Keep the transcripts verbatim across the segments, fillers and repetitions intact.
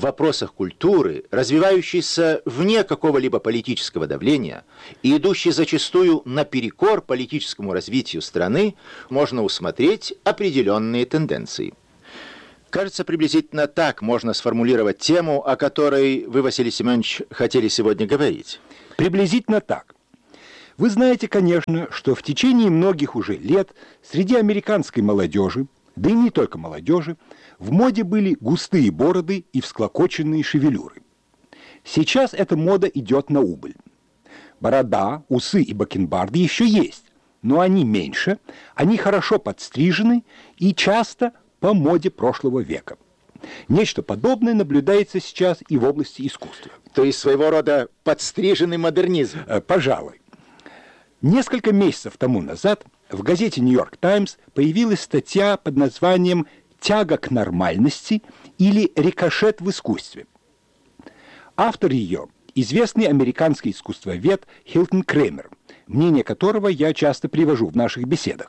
вопросах культуры, развивающийся вне какого-либо политического давления и идущий зачастую наперекор политическому развитию страны, можно усмотреть определенные тенденции. Кажется, приблизительно так можно сформулировать тему, о которой вы, Василий Семенович, хотели сегодня говорить. Приблизительно так. Вы знаете, конечно, что в течение многих уже лет среди американской молодежи, да и не только молодежи, в моде были густые бороды и всклокоченные шевелюры. Сейчас эта мода идет на убыль. Борода, усы и бакенбарды еще есть, но они меньше, они хорошо подстрижены и часто по моде прошлого века. Нечто подобное наблюдается сейчас и в области искусства. То есть своего рода подстриженный модернизм. Э, пожалуй. Несколько месяцев тому назад в газете «Нью-Йорк Таймс» появилась статья под названием «Тяга к нормальности» или «Рикошет в искусстве». Автор ее – известный американский искусствовед Хилтон Кремер, мнение которого я часто привожу в наших беседах.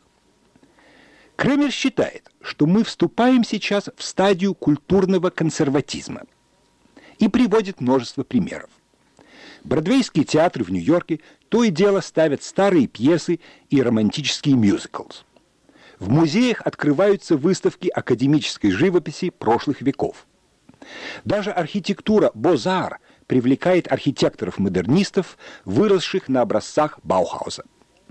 Кремер считает, что мы вступаем сейчас в стадию культурного консерватизма и приводит множество примеров. Бродвейские театры в Нью-Йорке то и дело ставят старые пьесы и романтические мюзиклс. В музеях открываются выставки академической живописи прошлых веков. Даже архитектура Бозар привлекает архитекторов-модернистов, выросших на образцах Баухауса.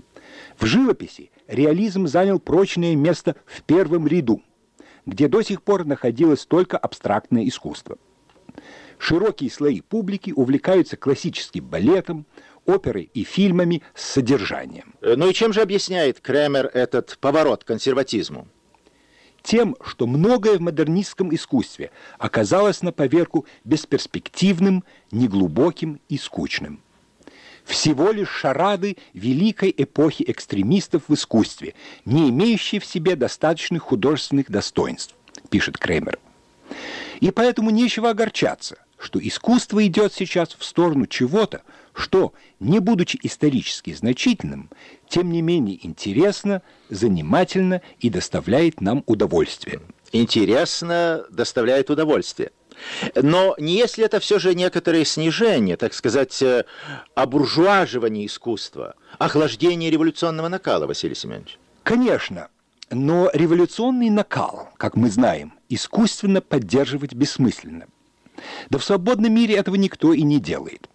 В живописи реализм занял прочное место в первом ряду, где до сих пор находилось только абстрактное искусство. Широкие слои публики увлекаются классическим балетом, оперой и фильмами с содержанием. Ну и чем же объясняет Кремер этот поворот к консерватизму? Тем, что многое в модернистском искусстве оказалось на поверку бесперспективным, неглубоким и скучным. Всего лишь шарады великой эпохи экстремистов в искусстве, не имеющие в себе достаточных художественных достоинств, пишет Кремер. И поэтому нечего огорчаться, что искусство идет сейчас в сторону чего-то, что, не будучи исторически значительным, тем не менее интересно, занимательно и доставляет нам удовольствие. Интересно, доставляет удовольствие. Но не если это все же некоторое снижение, так сказать, обуржуаживание искусства, охлаждение революционного накала, Василий Семенович? Конечно, но революционный накал, как мы знаем, искусственно поддерживать бессмысленно. Да в свободном мире этого никто и не делает.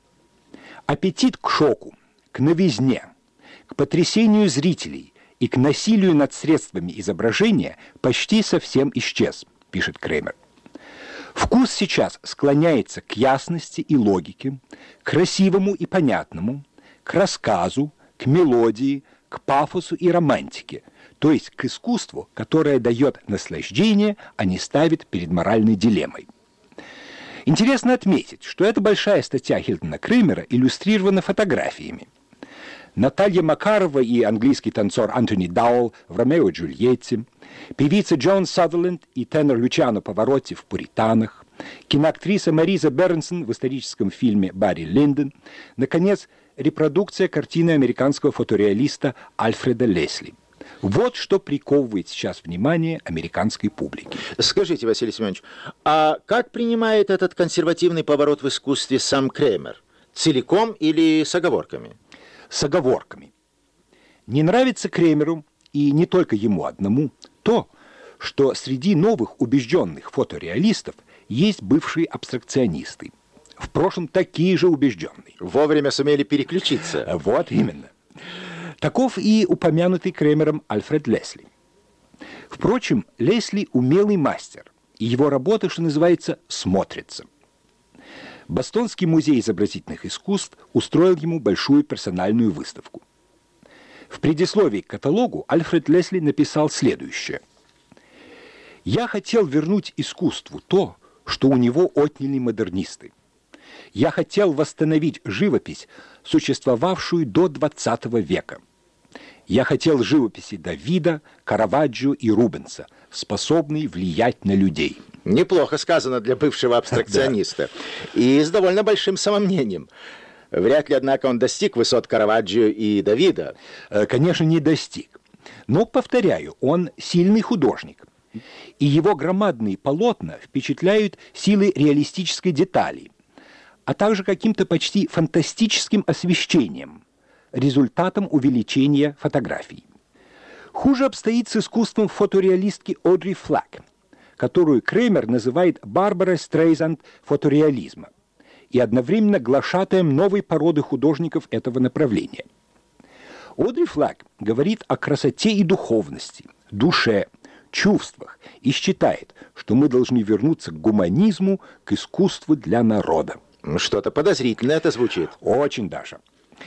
Аппетит к шоку, к новизне, к потрясению зрителей и к насилию над средствами изображения почти совсем исчез, пишет Кремер. Вкус сейчас склоняется к ясности и логике, к красивому и понятному, к рассказу, к мелодии, к пафосу и романтике, то есть к искусству, которое дает наслаждение, а не ставит перед моральной дилеммой. Интересно отметить, что эта большая статья Хилтона Кремера иллюстрирована фотографиями. Наталья Макарова и английский танцор Антони Дауэлл в «Ромео и Джульетте», певица Джон Сазерленд и тенор Лючано Паваротти в «Пуританах», киноактриса Мариза Бернсон в историческом фильме «Барри Линдон», наконец, репродукция картины американского фотореалиста Альфреда Лесли. Вот что приковывает сейчас внимание американской публики. Скажите, Василий Семенович, а как принимает этот консервативный поворот в искусстве сам Кремер? Целиком или с оговорками? С оговорками. Не нравится Кремеру, и не только ему одному, то, что среди новых убежденных фотореалистов есть бывшие абстракционисты. В прошлом такие же убежденные. Вовремя сумели переключиться. Вот именно. Таков и упомянутый Кремером Альфред Лесли. Впрочем, Лесли умелый мастер, и его работа, что называется, смотрится. Бостонский музей изобразительных искусств устроил ему большую персональную выставку. В предисловии к каталогу Альфред Лесли написал следующее. «Я хотел вернуть искусству то, что у него отняли модернисты. Я хотел восстановить живопись, существовавшую до двадцатого века. Я хотел живописи Давида, Караваджо и Рубенса, способной влиять на людей». Неплохо сказано для бывшего абстракциониста. И с довольно большим самомнением. Вряд ли, однако, он достиг высот Караваджо и Давида. Конечно, не достиг. Но, повторяю, он сильный художник. и его громадные полотна впечатляют силой реалистической детали, а также каким-то почти фантастическим освещением, результатом увеличения фотографий. Хуже обстоит с искусством фотореалистки Одри Флаг, которую Кремер называет Барбарой Стрейзанд фотореализма и одновременно глашатаем новой породы художников этого направления. Одри Флаг говорит о красоте и духовности, душе, чувствах и считает, что мы должны вернуться к гуманизму, к искусству для народа. Что-то подозрительно это звучит. Очень даже.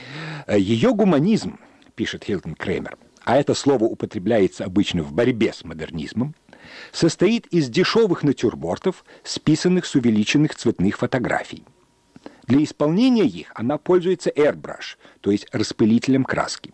Ее гуманизм, пишет Хилтон Кремер, а это слово употребляется обычно в борьбе с модернизмом, состоит из дешевых натюрмортов, списанных с увеличенных цветных фотографий. Для исполнения их она пользуется airbrush, то есть распылителем краски.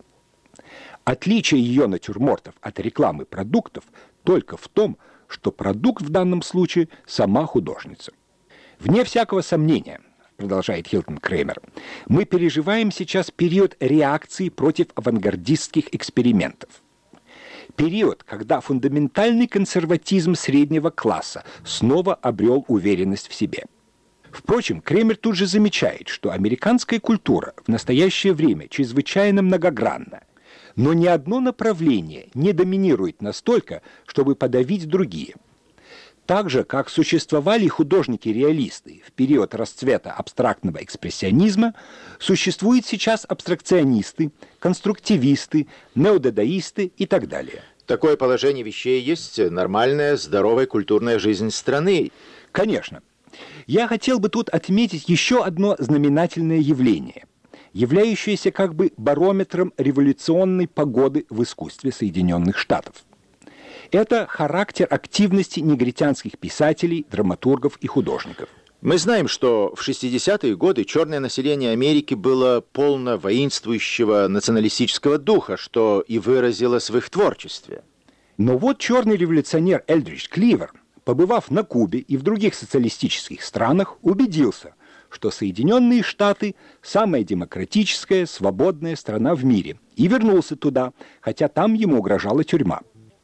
Отличие ее натюрмортов от рекламы продуктов только в том, что продукт в данном случае сама художница. Вне всякого сомнения, продолжает Хилтон Кремер, мы переживаем сейчас период реакции против авангардистских экспериментов. Период, когда фундаментальный консерватизм среднего класса снова обрел уверенность в себе. Впрочем, Кремер тут же замечает, что американская культура в настоящее время чрезвычайно многогранна, но ни одно направление не доминирует настолько, чтобы подавить другие. Так же, как существовали художники-реалисты в период расцвета абстрактного экспрессионизма, существуют сейчас абстракционисты, конструктивисты, неодадаисты и так далее. Такое положение вещей есть нормальная, здоровая культурная жизнь страны. Конечно. Я хотел бы тут отметить еще одно знаменательное явление, являющееся как бы барометром революционной погоды в искусстве Соединенных Штатов. Это характер активности негритянских писателей, драматургов и художников. Мы знаем, что в шестидесятые годы черное население Америки было полно воинствующего националистического духа, что и выразилось в их творчестве. Но вот черный революционер Элдридж Кливер, побывав на Кубе и в других социалистических странах, убедился, что Соединенные Штаты – самая демократическая, свободная страна в мире, и вернулся туда, хотя там ему угрожала тюрьма.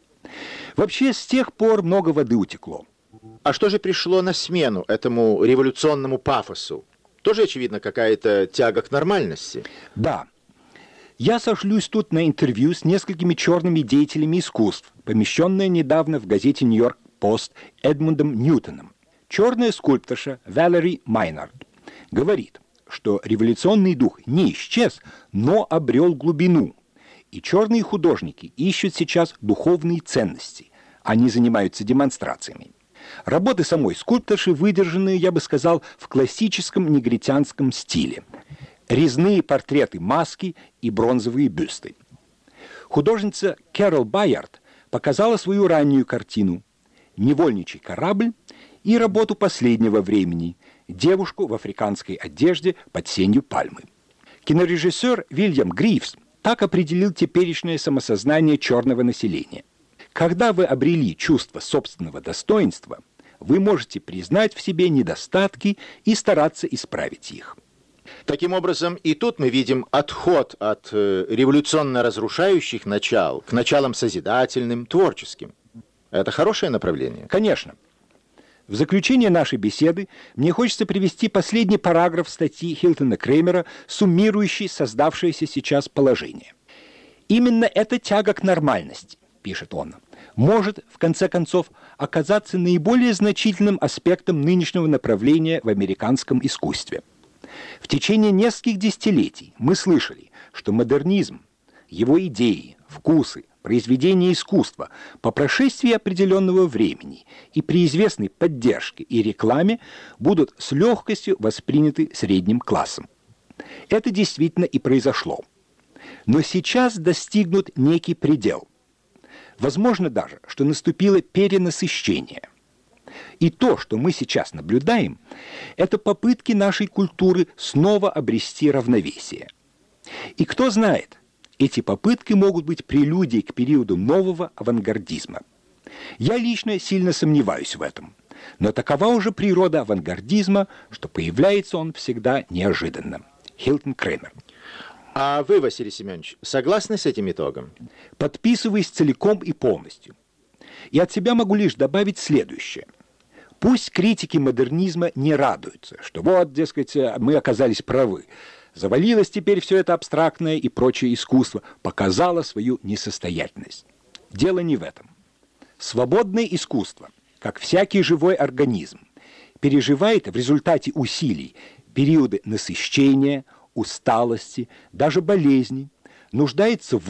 Вообще, с тех пор много воды утекло. А что же пришло на смену этому революционному пафосу? Тоже, очевидно, какая-то тяга к нормальности. Да. Я сошлюсь тут на интервью с несколькими черными деятелями искусств, помещенное недавно в газете «Нью-Йорк Пост» Эдмундом Ньютоном. Черная скульпторша Валери Майнард говорит, что революционный дух не исчез, но обрел глубину. И черные художники ищут сейчас духовные ценности. Они занимаются демонстрациями. Работы самой скульпторши выдержаны, я бы сказал, в классическом негритянском стиле. Резные портреты маски и бронзовые бюсты. Художница Кэрол Байард показала свою раннюю картину «Невольничий корабль» и работу последнего времени «Девушку в африканской одежде под сенью пальмы». Кинорежиссер Вильям Гривс так определил теперешнее самосознание черного населения. Когда вы обрели чувство собственного достоинства, вы можете признать в себе недостатки и стараться исправить их. Таким образом, и тут мы видим отход от э, революционно разрушающих начал к началам созидательным, творческим. Это хорошее направление? Конечно. В заключение нашей беседы мне хочется привести последний параграф статьи Хилтона Кремера, суммирующий создавшееся сейчас положение. Именно эта тяга к нормальности, пишет он, может, в конце концов, оказаться наиболее значительным аспектом нынешнего направления в американском искусстве. В течение нескольких десятилетий мы слышали, что модернизм, его идеи, вкусы, произведения искусства по прошествии определенного времени и при известной поддержке и рекламе будут с легкостью восприняты средним классом. Это действительно и произошло. Но сейчас достигнут некий предел. Возможно даже, что наступило перенасыщение. И то, что мы сейчас наблюдаем, это попытки нашей культуры снова обрести равновесие. И кто знает, эти попытки могут быть прелюдией к периоду нового авангардизма. Я лично сильно сомневаюсь в этом. Но такова уже природа авангардизма, что появляется он всегда неожиданно. Хилтон Кремер. А вы, Василий Семенович, согласны с этим итогом? Подписываюсь целиком и полностью. И от себя могу лишь добавить следующее. Пусть критики модернизма не радуются, что вот, дескать, мы оказались правы. Завалилось теперь все это абстрактное и прочее искусство, показало свою несостоятельность. Дело не в этом. Свободное искусство, как всякий живой организм, переживает в результате усилий периоды насыщения, усталости, даже болезней, нуждается в